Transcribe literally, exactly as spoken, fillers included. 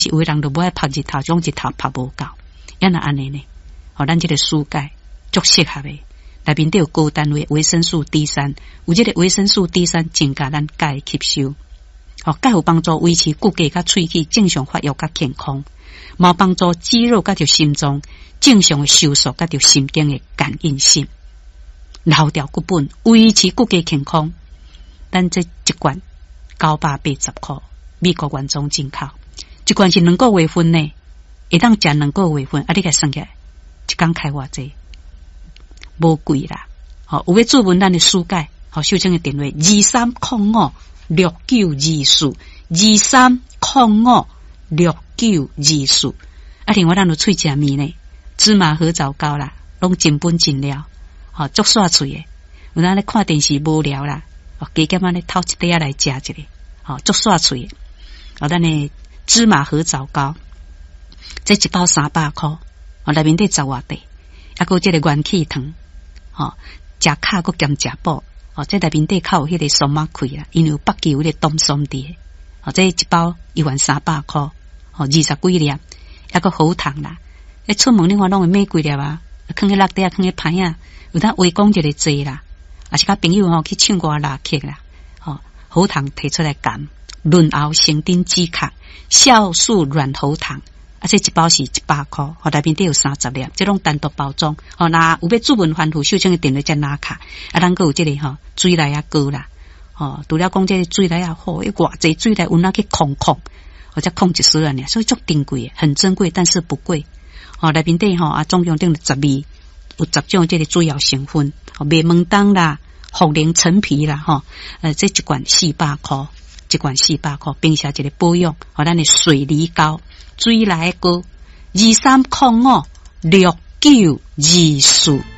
有的人就不爱晒日头，种日头晒无够，也那安尼呢？哦，咱这个蔬钙足适合的，内面都有高单位维生素 D 三，有这个维生素 D 三增加咱钙吸收，哦，钙有帮助维持骨骼甲喙齿正常发育甲健康，嘛帮助肌肉甲着心脏正常的收缩甲着神经的感应性，留条骨本，维持骨骼健康。咱这一罐九百八十块，美国原装进口，一罐是两个月份呢，会当食两个月份，啊，你甲算起来，一工开偌济，无贵啦。好，有要注文咱的蔬钙，好，收证的电话二三零五六九二四二三零五六九二四。啊，另外咱有喙食面呢，芝麻合枣糕啦，拢真本真料，好，足煞脆的。有咱咧看电视无聊啦。加减仔咧偷一块来食一个，好足煞脆的。哦，咱的芝麻合枣糕，这一包三百块，哦，内面得十外块，还有这个元气糖，哦，食卡佮兼食补，哦，这内面得靠有迄个松马开啦，因为有北极有迄个冬松地，哦，这一包一万三百块，哦，二十几粒，还有好糖啦。一出门你看拢会买几粒啊？放喺落地啊，放喺盘啊，有当围讲一个济啦。啊，是甲朋友吼去唱歌拉客啦，吼、哦、喉糖提出来减，润喉生津止咳，酵素软喉糖，啊，这一包是一百块，吼、哦，内面都有三十粒，这种单独包装，吼、哦，那有要注文番薯秀珍的电话再拿卡，啊，咱个有这个吼、哦、水来啊高啦，哦，除了讲这个水来啊好，一偌济水来有哪去控控，或者控制死人呢，所以足珍贵，很珍贵，但是不贵，哦，内面底吼啊，总共定十二。有十种这个主要成分，哦，麦门冬啦、茯苓、陈皮啦，吼，呃，这一罐四百块，一罐四百块，并且一个保养，和咱的水梨膏、水来膏，二三零五六九二四。